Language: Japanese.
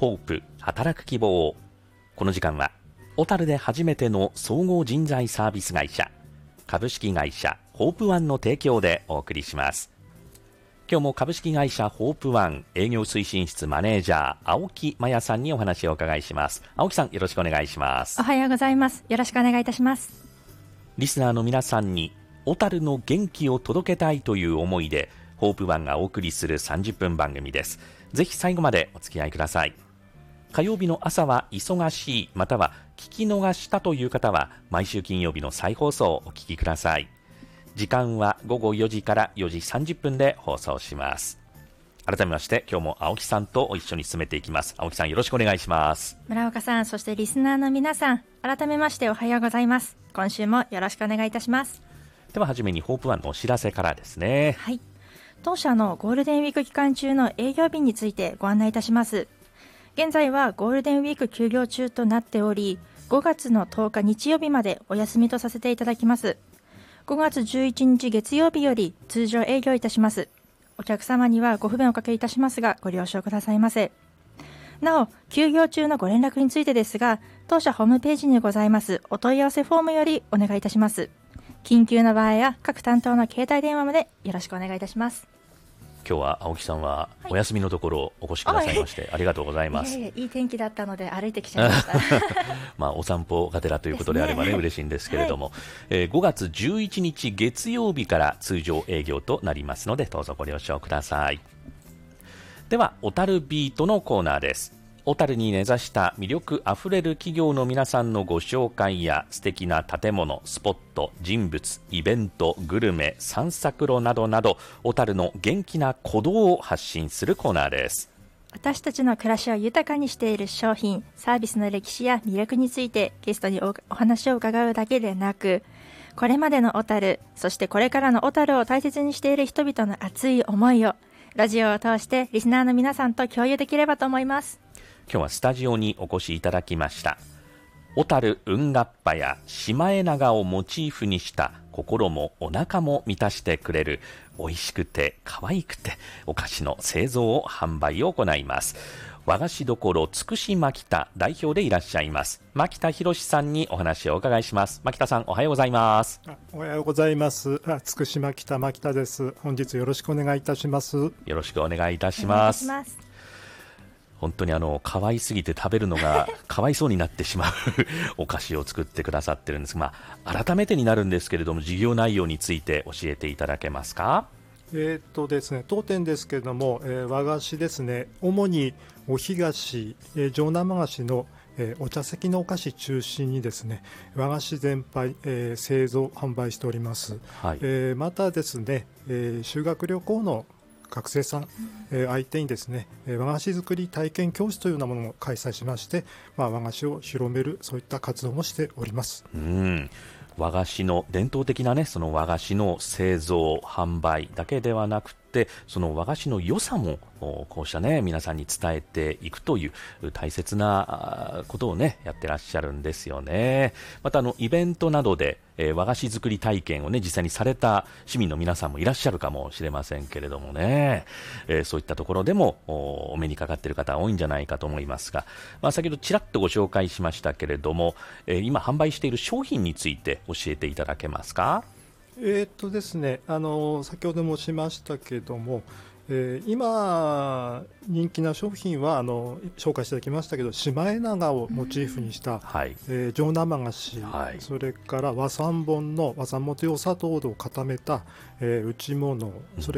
ホープ働く希望。この時間は小樽で初めての総合人材サービス会社株式会社ホープワンの提供でお送りします。今日も株式会社ホープワン営業推進室マネージャー青木真也さんにお話をお伺いします。青木さん、よろしくお願いします。 おはようございます。よろしくお願いいたします。 リスナーの皆さんに小樽の元気を届けたいという思いでホープワンがお送りする30分番組です。ぜひ最後までお付き合いください。火曜日の朝は忙しい、または聞き逃したという方は毎週金曜日の再放送をお聞きください。時間は午後4時から4時30分で放送します。改めまして今日も青木さんと一緒に進めていきます。青木さん、よろしくお願いします。 村岡さん、そしてリスナーの皆さん、改めましておはようございます。今週もよろしくお願いいたします。 では初めにホープワンのお知らせからですね。 はい、当社のゴールデンウィーク期間中の営業日についてご案内いたします。現在はゴールデンウィーク休業中となっており、5月の10日日曜日までお休みとさせていただきます。5月11日月曜日より通常営業いたします。お客様にはご不便をおかけいたしますがご了承くださいませ。なお、休業中のご連絡についてですが、当社ホームページにございますお問い合わせフォームよりお願いいたします。緊急の場合や各担当の携帯電話までよろしくお願いいたします。 今日は青木さんはお休みのところお越しくださいまして、ありがとうございます。 いい天気だったので歩いてきちゃいましたまあお散歩がてらということであればね、嬉しいんですけれども、5月11日月曜日から通常営業となりますので、どうぞご了承ください。では小樽ビートのコーナーです。小樽に根ざした魅力あふれる企業の皆さんのご紹介や素敵な建物、スポット、人物、イベント、グルメ、散策路などなど、小樽の元気な鼓動を発信するコーナーです。 私たちの暮らしを豊かにしている商品、サービスの歴史や魅力についてゲストに お話を伺うだけでなく、これまでの小樽、そしてこれからの小樽を大切にしている人々の熱い思いをラジオを通してリスナーの皆さんと共有できればと思います。 今日はスタジオにお越しいただきました。小樽運河っぱやシマエナガをモチーフにした心もお腹も満たしてくれる美味しくて可愛くてお菓子の製造を販売を行います。和菓子どころつくしまきた代表でいらっしゃいます牧田博さんにお話をお伺いします。牧田さん、おはようございます。 おはようございます。つくしまきた牧田です。本日よろしくお願いいたします。 よろしくお願いいたします。本当に可愛すぎて食べるのがかわいそうになってしまうお菓子を作ってくださってるんです。改めてになるんですけれども、事業内容について教えていただけますか？ ですね、当店ですけれども、和菓子ですね、主にお干菓子、上生菓子のお茶席のお菓子中心にですね、和菓子全般、製造販売しております。はい。またですね、修学旅行の学生さん、相手にですね、和菓子作り体験教室というようなものを開催しまして、和菓子を広める、そういった活動もしております。 和菓子の伝統的なね、その和菓子の製造販売だけではなくて、その和菓子の良さもこうしたね、皆さんに伝えていくという大切なことをね、やってらっしゃるんですよね。またイベントなどで和菓子作り体験をね、実際にされた市民の皆さんもいらっしゃるかもしれませんけれどもね、そういったところでもお目にかかっている方多いんじゃないかと思いますが、先ほどちらっとご紹介しましたけれども、今販売している商品について教えていただけますか？ ですね、先ほど申しましたけども、今人気な商品は紹介していただきましたけど、シマエナガをモチーフにした、上生菓子、それから和三盆の和三盆というお砂糖を固めた打ち物、それ